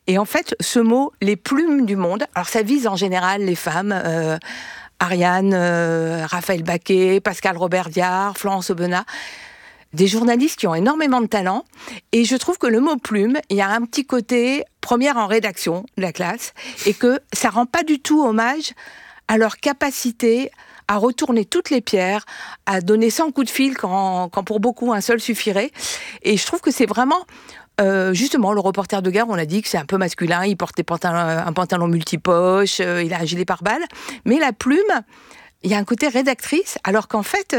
Et en fait, ce mot, les plumes du monde, alors ça vise en général les femmes, Ariane, Raphaël Baquet, Pascal Robert Diard, Florence Aubenas, des journalistes qui ont énormément de talent. Et je trouve que le mot plume, il y a un petit côté première en rédaction de la classe, et que ça rend pas du tout hommage à leur capacité à retourner toutes les pierres, à donner 100 coups de fil quand pour beaucoup un seul suffirait. Et je trouve que c'est vraiment... justement, le reporter de guerre, on a dit que c'est un peu masculin, il porte un pantalon multipoche, il a un gilet pare-balles. Mais la plume, il y a un côté rédactrice, alors qu'en fait...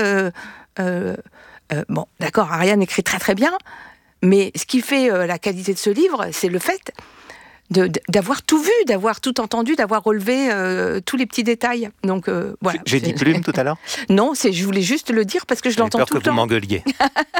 bon, d'accord, Ariane écrit très très bien, mais ce qui fait la qualité de ce livre, c'est le fait d'avoir tout vu, d'avoir tout entendu, d'avoir relevé tous les petits détails. Donc voilà. J'ai dit plume tout à l'heure ? Non, je voulais juste le dire parce que je l'entends tout le temps. J'ai peur que vous m'engueuliez.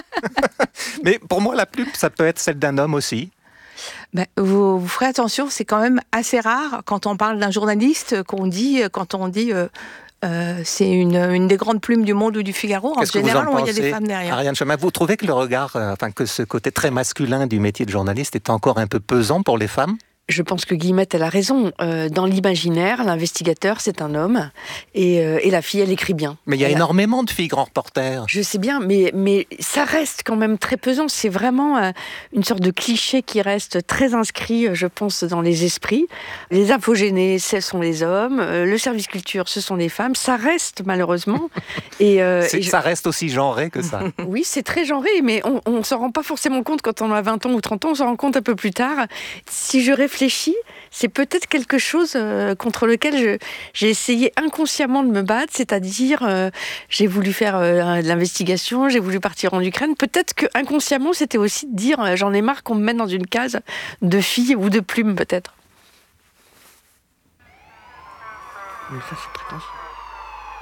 Mais pour moi, la plume, ça peut être celle d'un homme aussi. Vous ferez attention, c'est quand même assez rare quand on parle d'un journaliste quand on dit c'est une des grandes plumes du Monde ou du Figaro. En général, il y a des femmes derrière. Ariane Chemin, vous trouvez que le regard, que ce côté très masculin du métier de journaliste est encore un peu pesant pour les femmes ? Je pense que Guillemette, elle a raison. Dans l'imaginaire, l'investigateur, c'est un homme. Et la fille, elle écrit bien. Mais il y a énormément de filles grands reporters. Je sais bien, mais ça reste quand même très pesant. C'est vraiment une sorte de cliché qui reste très inscrit, je pense, dans les esprits. Les infogénés, ce sont les hommes. Le service culture, ce sont les femmes. Ça reste, malheureusement. Ça reste aussi genré que ça. Oui, c'est très genré, mais on ne s'en rend pas forcément compte quand on a 20 ans ou 30 ans. On s'en rend compte un peu plus tard. Si je réfléchis, c'est peut-être quelque chose contre lequel j'ai essayé inconsciemment de me battre, c'est-à-dire j'ai voulu faire de l'investigation, j'ai voulu partir en Ukraine. Peut-être que inconsciemment, c'était aussi de dire j'en ai marre qu'on me mette dans une case de fille ou de plume, peut-être. Mais ça, c'est prétentieux.